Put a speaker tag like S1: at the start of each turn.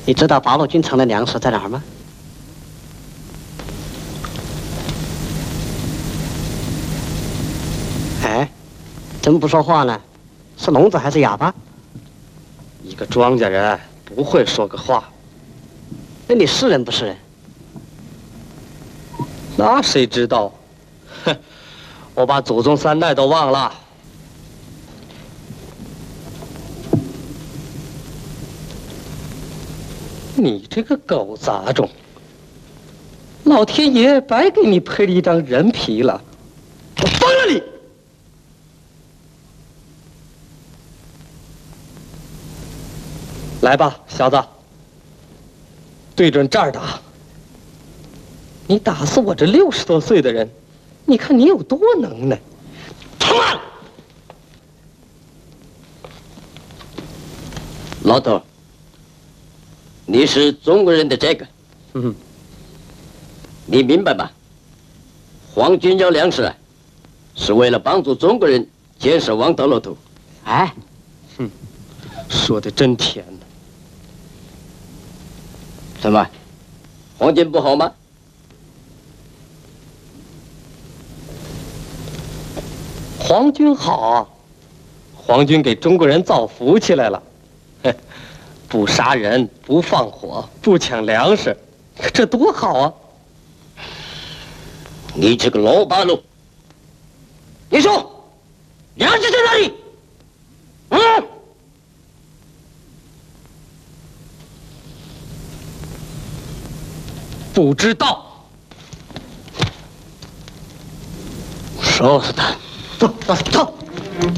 S1: 你知道八路军城的粮食在哪儿吗？哎，怎么不说话呢？是聋子还是哑巴？
S2: 一个庄稼人不会说个话。
S1: 那你是人不是人？
S2: 那谁知道？哼，我把祖宗3代都忘了。你这个狗杂种！老天爷白给你配了一张人皮了，我疯了你！来吧，小子，对准这儿打！你打死我这60多岁的人，你看你有多能耐！他妈！
S3: 老头，你是中国人的这个，你明白吗？皇军要粮食，是为了帮助中国人建设王道路途。
S1: 哎，
S2: 说的真甜呢。
S3: 什么？皇军不好吗？
S2: 皇军好啊，皇军给中国人造福起来了。不杀人，不放火，不抢粮食，这多好啊！
S3: 你这个老八路，你说粮食在哪里？
S2: 不知道。
S3: 烧死他！
S2: 走。